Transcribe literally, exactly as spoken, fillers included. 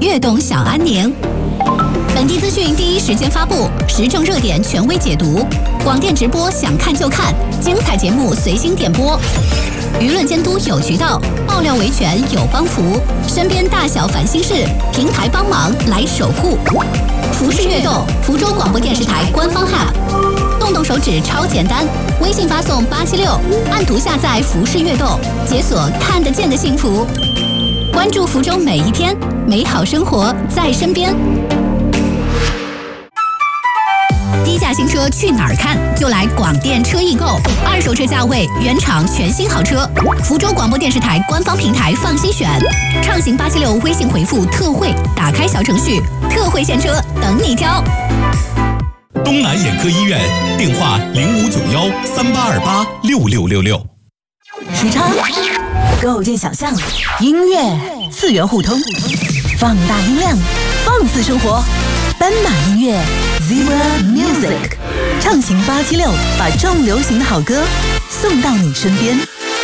悦动小安宁。本地资讯第一时间发布，时政热点权威解读，广电直播想看就看，精彩节目随心点播。舆论监督有渠道，爆料维权有帮扶，身边大小烦心事，平台帮忙来守护。服饰悦动，福州广播电视台官方 App， 动动手指超简单，微信发送八七六，按图下载服饰悦动，解锁看得见的幸福。关注福州每一天，美好生活在身边。低价新车去哪儿看？就来广电车易购，二手车价位，原厂全新好车。福州广播电视台官方平台放心选，畅行八七六微信回复特惠，打开小程序，特惠现车等你挑。 东南眼科医院电话零五九幺三八二八六六六六。 时差构建想象，音乐次元互通，放大音量，放肆生活。斑马音乐 Zebra Music， 畅行八七六，把重流行的好歌送到你身边。